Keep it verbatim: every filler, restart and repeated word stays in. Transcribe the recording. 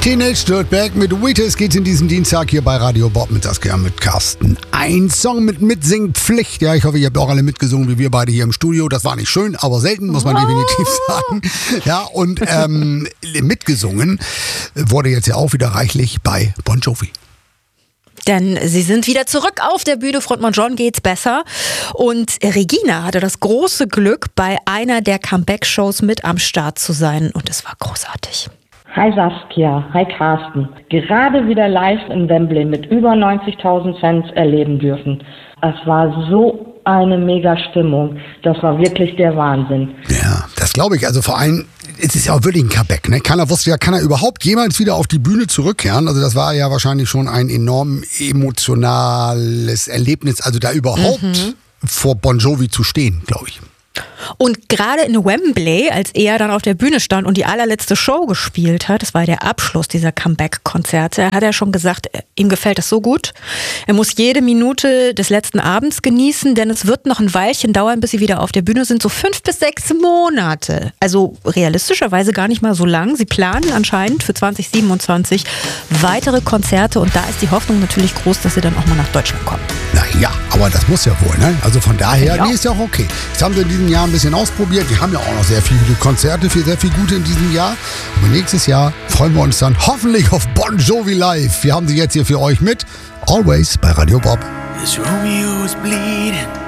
Teenage Dirtbag mit Wheaties geht's in diesem Dienstag hier bei Radio Bob mit Saskia, mit Carsten. Ein Song mit Mitsingpflicht. Ja, ich hoffe, ihr habt auch alle mitgesungen, wie wir beide hier im Studio. Das war nicht schön, aber selten, muss man definitiv sagen. Ja, und ähm, mitgesungen wurde jetzt ja auch wieder reichlich bei Bon Jovi. Denn sie sind wieder zurück auf der Bühne. Frontmann John geht's besser. Und Regina hatte das große Glück, bei einer der Comeback-Shows mit am Start zu sein. Und es war großartig. Hi Saskia, hi Carsten. Gerade wieder live in Wembley mit über neunzigtausend Fans erleben dürfen. Es war so eine mega Stimmung. Das war wirklich der Wahnsinn. Ja, das glaube ich. Also vor allem, es ist ja auch wirklich ein Comeback. Ne? Keiner wusste ja, kann er überhaupt jemals wieder auf die Bühne zurückkehren? Also das war ja wahrscheinlich schon ein enorm emotionales Erlebnis. Also da überhaupt mhm. vor Bon Jovi zu stehen, glaube ich. Und gerade in Wembley, als er dann auf der Bühne stand und die allerletzte Show gespielt hat, das war der Abschluss dieser Comeback-Konzerte, hat er schon gesagt, ihm gefällt das so gut. Er muss jede Minute des letzten Abends genießen, denn es wird noch ein Weilchen dauern, bis sie wieder auf der Bühne sind, so fünf bis sechs Monate. Also realistischerweise gar nicht mal so lang. Sie planen anscheinend für zwanzig siebenundzwanzig weitere Konzerte und da ist die Hoffnung natürlich groß, dass sie dann auch mal nach Deutschland kommen. Naja, aber das muss ja wohl, ne? Also von daher, nee, ist ja auch okay. Jetzt haben sie in diesem Jahr ein bisschen ausprobiert. Wir haben ja auch noch sehr viele Konzerte, für sehr viel Gute in diesem Jahr. Aber nächstes Jahr freuen wir uns dann hoffentlich auf Bon Jovi live. Wir haben sie jetzt hier für euch mit Always bei Radio Bob. This Romeo is bleeding.